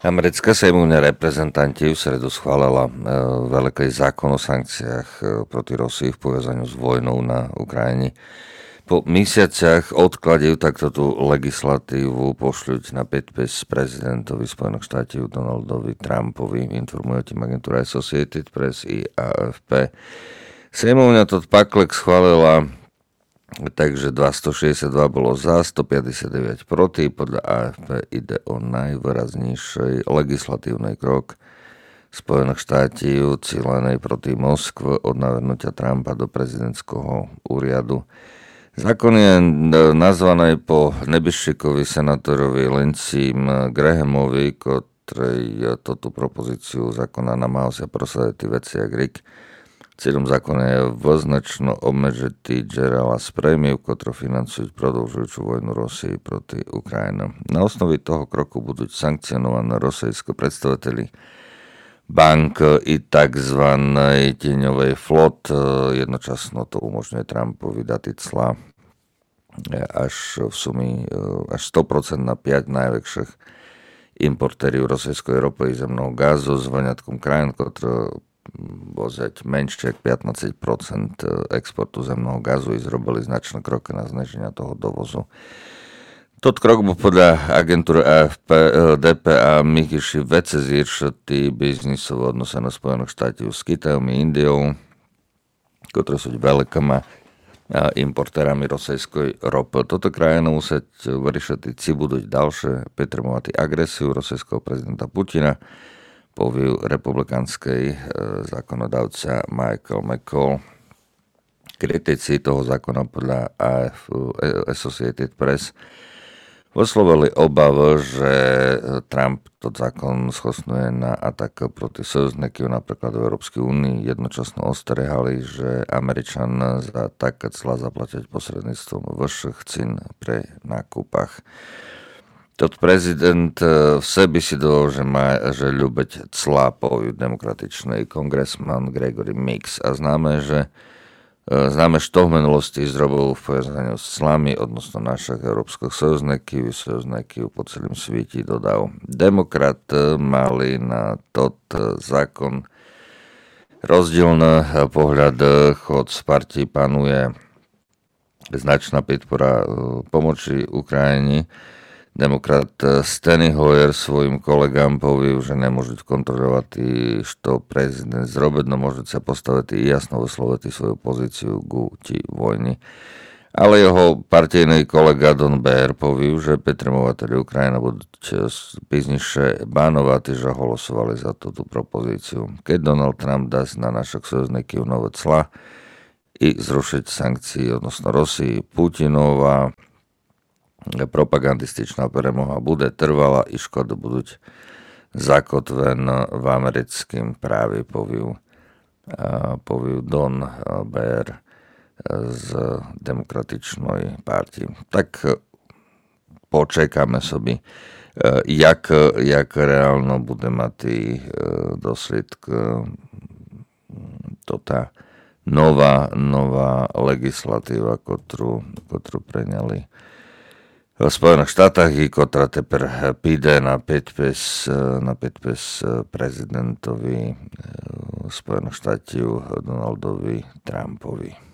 Americká sejmovňa reprezentantov v sredu schválila veľký zákon o sankciách proti Rusii v povezaniu s vojnou na Ukrajine. Po mesiaciach odkladajú takto tú legislatívu pošľuť na podpis prezidentovi Spojených štátov Donaldovi Trumpovi, informuje tým agentúra Associated Press i AFP. Sejmovňa to paklek schválila, takže 262 bolo za, 159 proti. Podľa AFP ide o najvýraznejší legislatívny krok Spojených štátov cílenej proti Moskve od navrhnutia Trumpa do prezidentského úriadu. Zákon je nazvaný po nebiščíkovi senátorovi Lindseymu Grahamovi, ktorý túto propozíciu zákona namáhal sa prosadiť veci jak RIK. Cieľom zákona je význačno obmedziti Gerala z prémiu, ktorú financujú продовжуючу vojnu Rusii proti Ukrajine. Na osnovi toho kroku budú sankcionované rosijské predstaviteľi bank i tzv. Tieňovej flot. Jednočasno to umožňuje Trumpovi dať clá až v sumi až 100% na 5 najväčších importérov rosijskej ropy i zemného gazu s vyňatkom krajín, ktoré vozia menšie ako 15% exportu zemného gazu i zrobili značné kroky na zniženie toho dovozu. Tot krok bol podľa agentúry AFP DPA myhýši vece zíršatý biznisov odnose na Spojených štátov s Kitajom i Indiou, ktoré sú veľkými importérami rosijskej ropy. Toto krajina musieť vyriešať, či budú ďalšie pretrmovať agresiu rosijského prezidenta Putina, poviu republikánskej zákonodavca Michael McCall. Kritici toho zákona podľa Associated Press vyslovili obavu, že Trump to zákon schostnuje na atak proti sojužníkov, napríklad v Európskej únii. Jednočasno ostrehali, že Američan za také clá zaplatiť posredníctvom vyšších cien pre nákupách. Tot prezident v sebi si dovolil, že ľúbeť clá, povie demokratičný kongresman Gregory Mix. A známe, že v minulosti zrobil v povezaniu s clami odnosno našich európskych sojužníkov po celém svete, dodal. Demokrat mali na tot zákon rozdielne pohľady, chod z partí panuje značná podpora pomoci Ukrajine. Demokrat Steny Hoyer svojim kolegám povie, že nemôžu kontrolovať, čo prezident zrobiť, no môžu sa postaviť i jasno vysloviť svoju pozíciu ku vojni. Ale jeho partijný kolega Don Baer povie, že pretrmovateľi Ukrajina budú biznišie bánovať, že hlasovali za túto propozíciu. Keď Donald Trump dá na našich sojužníkov nové clá i zrušiť sankcie odnosno Rusii, Putinova propagandističná premoha bude trvala i škoda budú zakotven v americkém práve, poviu Don Baer z demokratičnej partii. Tak počekáme sobie, jak reálno bude mať dosledk tá nová legislatíva, ktorú preňali v Spojených štátach, ktorá teper píde na podpis prezidentovi Spojených štátov Donaldovi Trumpovi.